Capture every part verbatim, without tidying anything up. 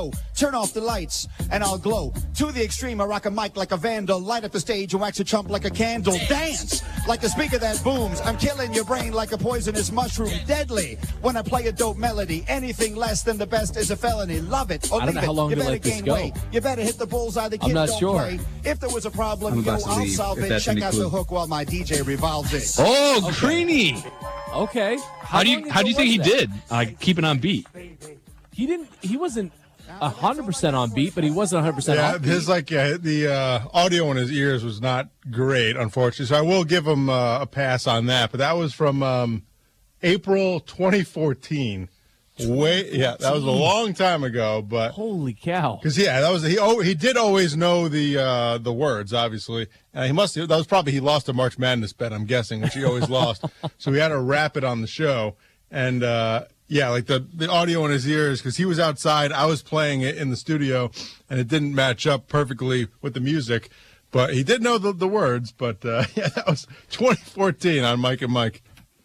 know. Turn off the lights and I'll glow. To the extreme, I rock a mic like a vandal. Light up the stage and wax a chump like a candle. Dance like a speaker that booms. I'm killing your brain like a poisonous mushroom. Deadly when I play a dope melody. Anything less than the best is a felony. Love it or I don't leave know how it. long You to better let this gain go. weight. You better hit the bullseye. The kid I'm not don't sure. play. If there was a problem, I'm yo, about to I'll leave, solve if it. that's Check any out clue. the hook while my D J revolves it. Oh, Greeny. Okay. How do you how do you think he did? Uh, keeping on beat. He didn't. He wasn't a hundred percent on beat, but he wasn't a hundred percent Yeah, on his beat. like yeah, the uh, audio in his ears was not great, unfortunately. So I will give him uh, a pass on that. But that was from um, April twenty fourteen. Way, yeah, that was a long time ago. But Holy cow! because yeah, that was he. Oh, he did always know the uh, the words, obviously. Uh, he must. That was probably he lost a March Madness bet, I'm guessing, which he always lost. So he had to rap it on the show, and uh, yeah, like the the audio in his ears because he was outside. I was playing it in the studio, and it didn't match up perfectly with the music. But he did know the the words. But uh, yeah, that was twenty fourteen on Mike and Mike.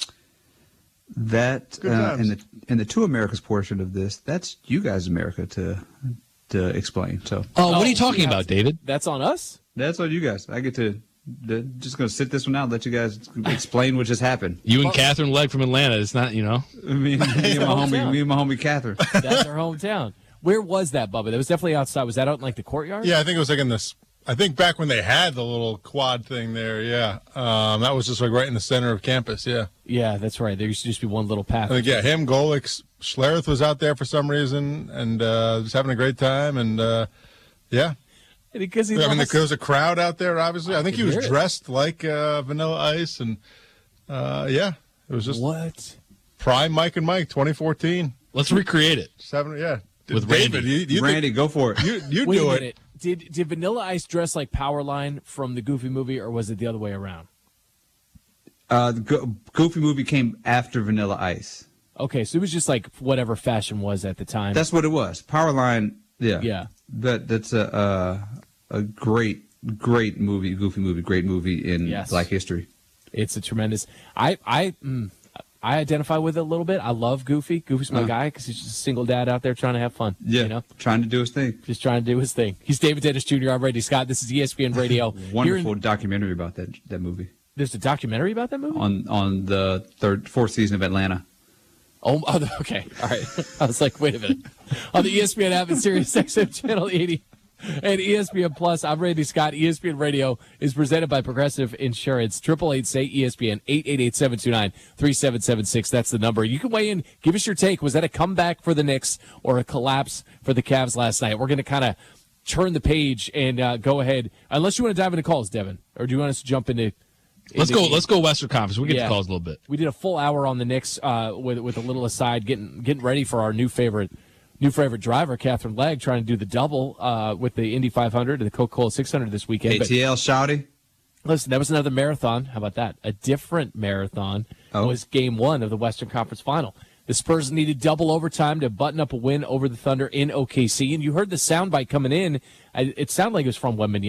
That Good uh, times. in the in the two Americas portion of this, that's you guys, America, to to explain. So Oh, what Oh, are you talking yeah. about, David? That's on us. that's on you guys. I get to the, just going to sit this one out, and let you guys explain what just happened. You and Catherine Legg from Atlanta. It's not, you know. Me, me and my homie, me and my homie Catherine. That's our hometown. Where was that, Bubba? That was definitely outside. Was that out in like the courtyard? Yeah, I think it was like in this. I think back when they had the little quad thing there. Yeah, um, that was just like right in the center of campus. Yeah. Yeah, that's right. There used to just be one little path. I think, yeah, him, Golix, Schlereth was out there for some reason and uh, just having a great time. And, uh, yeah. Because he I mean, lost- there was a crowd out there, obviously. I think he can was hear it. dressed like uh, Vanilla Ice. And, uh, yeah, it was just what? prime Mike and Mike twenty fourteen. Let's recreate it. Seven, yeah. With David, Randy. you, you Randy, go for it. Think, you, you Wait do a it. minute. Did did Vanilla Ice dress like Powerline from the Goofy movie, or was it the other way around? Uh, the Go- Goofy movie came after Vanilla Ice. Okay, so it was just like whatever fashion was at the time. That's what it was. Powerline. Yeah. Yeah. That that's a uh, a great great movie, Goofy movie, great movie in Yes. Black history. It's a tremendous. I I mm, I identify with it a little bit. I love Goofy. Goofy's my Uh. guy because he's just a single dad out there trying to have fun. Yeah. You know, Trying to do his thing. just trying to do his thing. He's David Dennis Junior I'm Randy Scott. This is E S P N Radio. Here in- Wonderful documentary about that that movie there's a documentary about that movie. on on the third fourth season of Atlanta. Oh, oh, okay. All right. I was like, wait a minute. On the E S P N app and Sirius X M Channel eighty and E S P N Plus, I'm Randy Scott. E S P N Radio is presented by Progressive Insurance. eight eight eight, say E S P N, eight eight eight, seven two nine, three seven seven six. That's the number. You can weigh in. Give us your take. Was that a comeback for the Knicks or a collapse for the Cavs last night? We're going to kind of turn the page and uh, go ahead. Unless you want to dive into calls, Devin, or do you want us to jump into Let's into go. games? Let's go Western Conference. We get Yeah. the calls a little bit. We did a full hour on the Knicks uh, with with a little aside, getting getting ready for our new favorite new favorite driver, Catherine Legg, trying to do the double uh, with the Indy five hundred and the Coca-Cola six hundred this weekend. A But T L Shouty. listen, that was another marathon. How about that? A different marathon Oh. was Game One of the Western Conference Final. The Spurs needed double overtime to button up a win over the Thunder in O K C, and you heard the soundbite coming in. I- It sounded like it was from Wembanyama.